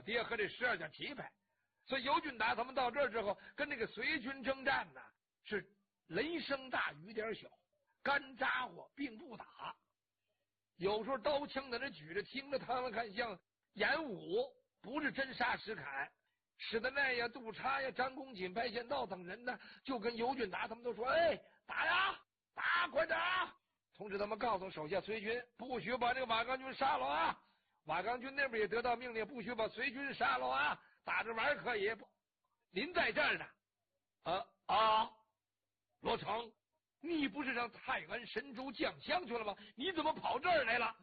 我爹和这12家旗派。所以尤俊达他们到这儿之后，跟那个隋军征战呢，是雷声大雨点小，干扎火并不打。有时候刀枪在那举着，听着他们看像演武，不是真杀实砍。史德奈呀、杜察呀、张公瑾、白贤道等人呢，就跟尤俊达他们都说：“哎，打呀，打，快打！”同志他们告诉手下隋军，不许把这个瓦岗军杀了啊！瓦岗军那边也得到命令，不许把隋军杀了啊！打着玩可以，您在这儿呢。罗成，你不是让泰安神州将相去了吗？你怎么跑这儿来了？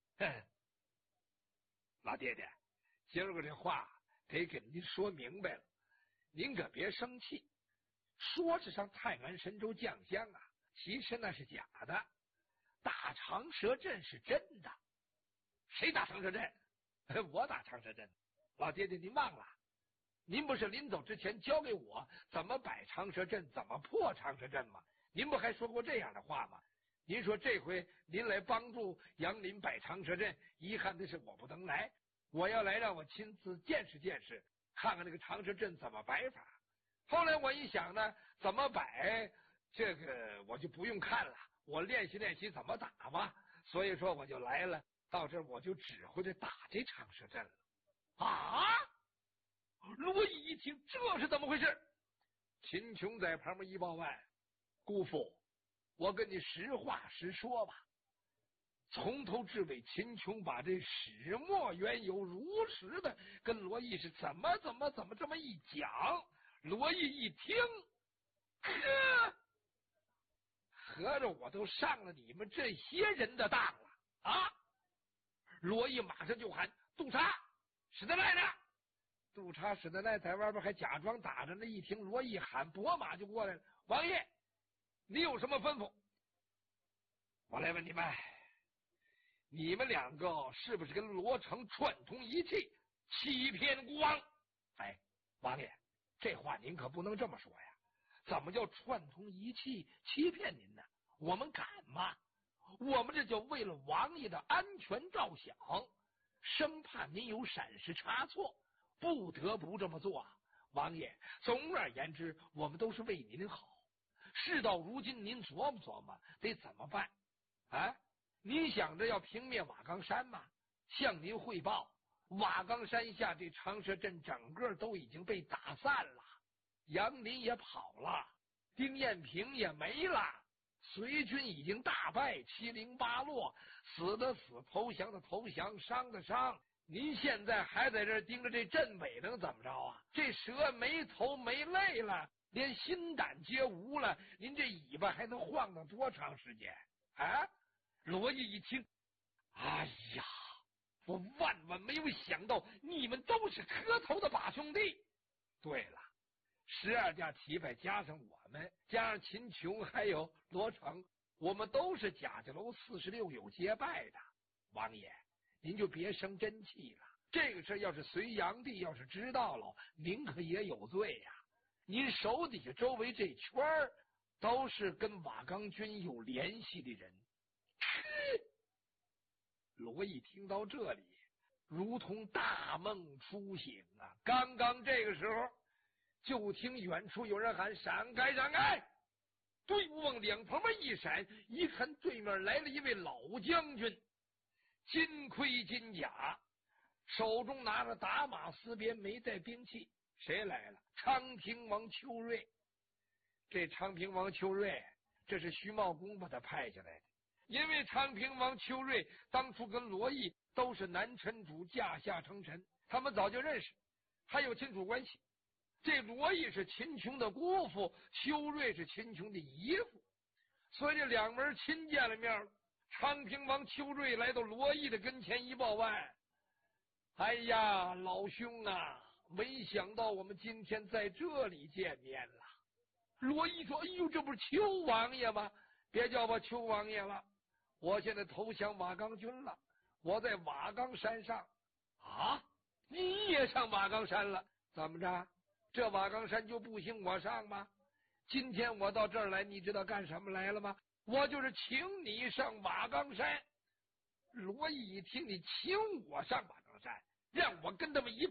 老爹爹，今儿个这话得给您说明白了，您可别生气。说是上泰安神州将相啊，其实那是假的。打长蛇阵是真的。谁打长蛇阵？我打长蛇阵。老爹爹，您忘了？您不是临走之前教给我怎么摆长蛇阵，怎么破长蛇阵吗？您不还说过这样的话吗？您说这回您来帮助杨林摆长蛇阵，遗憾的是我不能来，我要来让我亲自见识见识，看看这个长蛇阵怎么摆法。后来我一想呢，怎么摆这个我就不用看了，我练习练习怎么打吧。所以说我就来了，到这儿我就指挥着打这长蛇阵了。啊！罗毅一听，这是怎么回事？秦琼在旁边一报万，姑父，我跟你实话实说吧。从头至尾，秦琼把这始末缘由如实的跟罗毅是怎么这么一讲。罗毅一听，合着我都上了你们这些人的当了啊！罗毅马上就喊：“杜察，史德赖呢？”杜察、史德赖在外边还假装打着呢，一听罗毅喊，拨马就过来了。王爷，你有什么吩咐？我来问你们，你们两个是不是跟罗成串通一气，欺骗国王？哎，王爷，这话您可不能这么说呀！怎么叫串通一气欺骗您呢？我们敢吗？我们这就为了王爷的安全着想，生怕您有闪失差错，不得不这么做啊！王爷，总而言之，我们都是为您好。事到如今，您琢磨琢磨，得怎么办啊？您想着要平灭瓦岗山吗？向您汇报，瓦岗山下这长蛇阵整个都已经被打散了，杨林也跑了，丁彦平也没了，隋军已经大败，七零八落，死的死，投降的投降，伤的伤。您现在还在这盯着这阵尾，能怎么着啊？这蛇没头没肋了，连心胆皆无了，您这尾巴还能晃荡多长时间啊？罗毅一听，哎呀，我万万没有想到你们都是磕头的把兄弟。对了，12家旗派加上我们，加上秦琼还有罗成，我们都是贾家楼46有结拜的。王爷，您就别生真气了，这个事要是隋炀帝要是知道了，您可也有罪呀。您手底下周围这圈都是跟瓦岗军有联系的人。罗毅听到这里，如同大梦初醒啊！刚刚这个时候，就听远处有人喊：“闪开，闪开！”队伍往两旁边一闪，一看对面来了一位老将军，金盔金甲，手中拿着打马丝鞭，没带兵器。谁来了？昌平王邱瑞。这昌平王邱瑞，这是徐茂公把他派下来的。因为昌平王邱瑞当初跟罗毅都是南陈主驾下称臣，他们早就认识，还有亲属关系。这罗毅是秦琼的姑父，邱瑞是秦琼的姨父，所以这两门亲见了面了。昌平王邱瑞来到罗毅的跟前一报万：“哎呀，老兄啊，没想到我们今天在这里见面了。”罗毅说：“哎呦，这不是邱王爷吗？别叫我邱王爷了，我现在投降瓦岗军了，我在瓦岗山上。”啊，你也上瓦岗山了？怎么着？这瓦岗山就不兴我上吗？今天我到这儿来，你知道干什么来了吗？我就是请你上瓦岗山。罗毅一听，你请我上瓦岗山，让我跟他们一